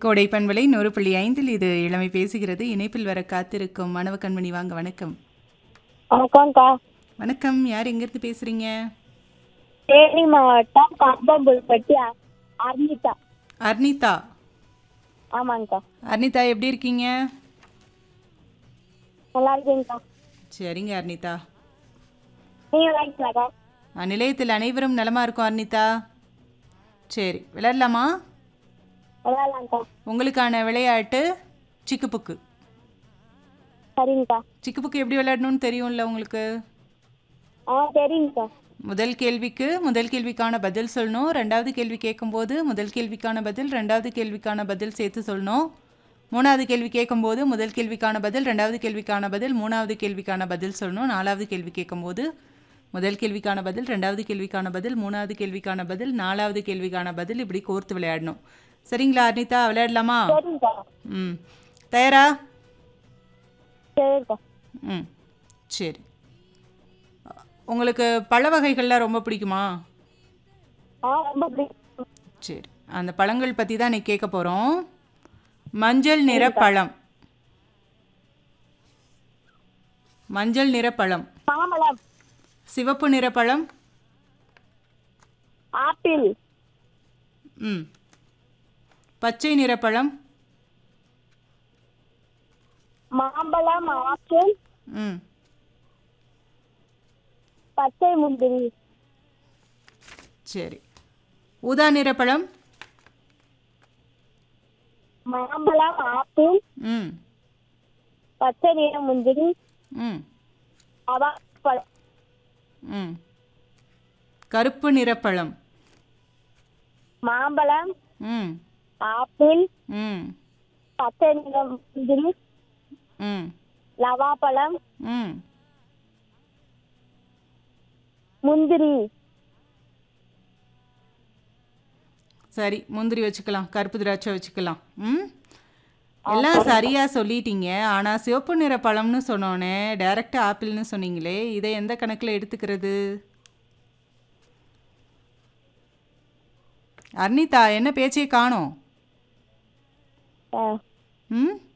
கோடை பண்பலை 100.5 இது இளமை பேசுகிறது. இணைப்பில் வர காத்திருக்கும் மாணவ கண்மணி வாங்க. வணக்கம். வணக்கம்க்கா. வணக்கம். யார் எங்கிருந்து பேசுறீங்க? தேனி மாவட்டம் கம்பம்புல்பட்டி அர்னிதா. அர்னிதா. ஆமாங்கக்கா. அர்னிதா எப்படி இருக்கீங்க? நல்லா இருக்கேங்கக்கா. சரிங்க அர்னிதா. நீங்க நல்லா இருக்கீங்களாக்கா? நிலையத்தில் அனைவரும் நலமா இருக்கும் அர்னிதா. சரி, விளையாடலாமா? விளையாடலாம்க்கா. உங்களுக்கான விளையாட்டு சிக்குப்புக்கு. சரிங்கக்கா. சிக்குப்புக்கு எப்படி விளையாடணும்னு தெரியும்ல உங்களுக்கு? தெரியுங்கக்கா. முதல் கேள்விக்கான பதில் சொல்லணும். ரெண்டாவது கேள்வி கேட்கும்போது முதல் கேள்விக்கான பதில், ரெண்டாவது கேள்விக்கான பதில் சேர்த்து சொல்லணும். மூணாவது கேள்வி கேட்கும்போது முதல் கேள்விக்கான பதில், ரெண்டாவது கேள்விக்கான பதில், மூணாவது கேள்விக்கான பதில் சொல்லணும். நாலாவது கேள்வி கேட்கும்போது முதல் கேள்விக்கான பதில், ரெண்டாவது கேள்விக்கான பதில், மூணாவது கேள்விக்கான பதில், நாலாவது கேள்விக்கான பதில், இப்படி கோர்த்து விளையாடணும். சரிங்களா அர்னிதா, விளையாடலாமா? சரிங்கக்கா. ம், தயாரா? சரிங்கக்கா. ம், சரி. உங்களுக்கு பழ வகைகள்லாம் ரொம்ப பிடிக்குமா? ரொம்ப பிடிக்கும். சரி, அந்த பழங்கள் பற்றி தான் இன்னைக்கு கேட்க போகிறோம். மஞ்சள் நிற பழம். மஞ்சள் நிற பழம். மாம்பழம். சிவப்பு நிற பழம். ஆப்பிள். ம். பச்சை நிற பழம். மாம்பழம், ஆப்பிள், ம். பச்சை முந்திரி. சரி. ஊதா நிற பழம். மாம்பழம், ஆப்பிள், ம். பச்சை நிற முந்திரி, ம். பழம். ம். கருப்பு நிற பழம். மாம்பழம், ம். ஆப்பிள், ம். பச்சை நிற முந்திரி, ம். லவாப்பழம், ம். முந்திரி. சரி, முந்திரி வச்சுக்கலாம், கருப்பு திராட்சை வச்சுக்கலாம். ம். எல்லாம் சரியாக சொல்லிட்டீங்க. ஆனால் சிவப்பு நிற பழம்னு சொன்னோன்னே டைரெக்டாக ஆப்பிள்னு சொன்னீங்களே, இதை எந்த கணக்கில் எடுத்துக்கிறது? அர்னிதா, என்ன பேச்சே காணோம்? ம்.